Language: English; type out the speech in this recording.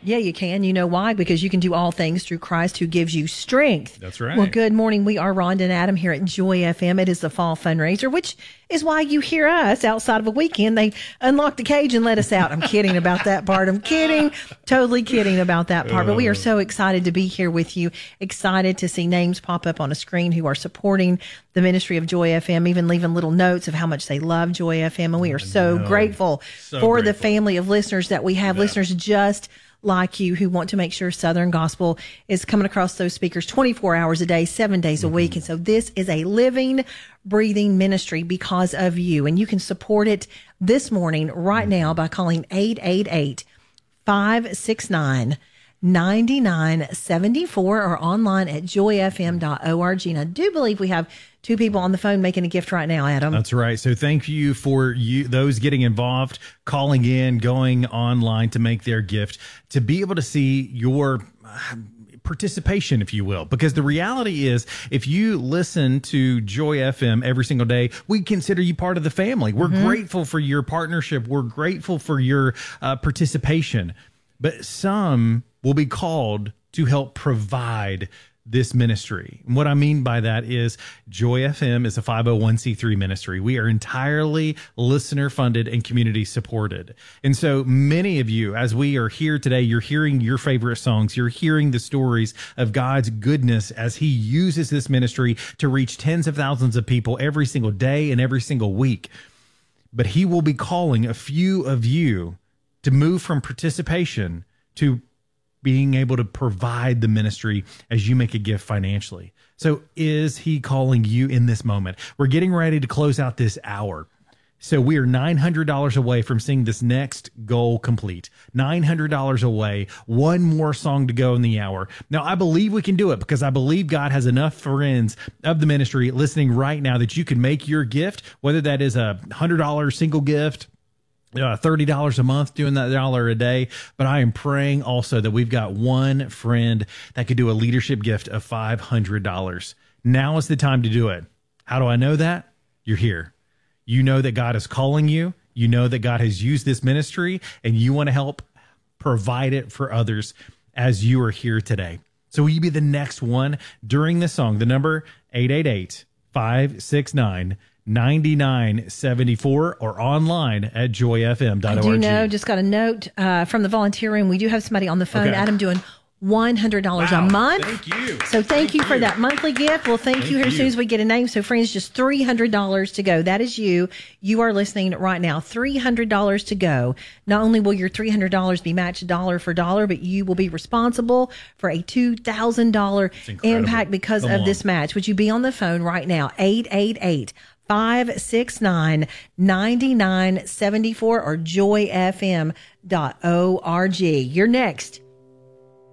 Yeah, you can. You know why? Because you can do all things through Christ who gives you strength. That's right. Well, good morning. We are Rhonda and Adam here at Joy FM. It is the fall fundraiser, which is why you hear us outside of a weekend. They unlock the cage and let us out. I'm kidding about that part. I'm kidding. Totally kidding about that part. But we are so excited to be here with you. Excited to see names pop up on a screen who are supporting the ministry of Joy FM, even leaving little notes of how much they love Joy FM. And we are so grateful for the family of listeners that we have, listeners just like you who want to make sure Southern Gospel is coming across those speakers 24 hours a day, 7 days a week. And so this is a living, breathing ministry because of you. And you can support it this morning right now by calling 888-569-9974 or online at joyfm.org. And I do believe we have two people on the phone making a gift right now, Adam. That's right. So thank you for those getting involved, calling in, going online to make their gift, to be able to see your participation, if you will, because the reality is if you listen to Joy FM every single day, we consider you part of the family. We're grateful for your partnership. We're grateful for your participation, but some will be called to help provide this ministry. And what I mean by that is Joy FM is a 501c3 ministry. We are entirely listener funded and community supported. And so many of you, as we are here today, you're hearing your favorite songs. You're hearing the stories of God's goodness as he uses this ministry to reach tens of thousands of people every single day and every single week. But he will be calling a few of you to move from participation to being able to provide the ministry as you make a gift financially. So is he calling you in this moment? We're getting ready to close out this hour. So we are $900 away from seeing this next goal complete. $900 away. One more song to go in the hour. Now, I believe we can do it because I believe God has enough friends of the ministry listening right now that you can make your gift, whether that is a $100 single gift, $30 a month, doing that $1 a day. But I am praying also that we've got one friend that could do a leadership gift of $500. Now is the time to do it. How do I know that? You're here. You know that God is calling you. You know that God has used this ministry and you want to help provide it for others as you are here today. So will you be the next one during this song? The number 888-569-9974 or online at joyfm.org. I do know, just got a note from the volunteer room. We do have somebody on the phone, Adam, doing $100 a month. Thank you. So thank you for that monthly gift. Well, thank you here as soon as we get a name. So friends, just $300 to go. That is you. You are listening right now. $300 to go. Not only will your $300 be matched dollar for dollar, but you will be responsible for a $2,000 impact because of this match. Would you be on the phone right now? 888-569-9974 or joyfm.org. You're next.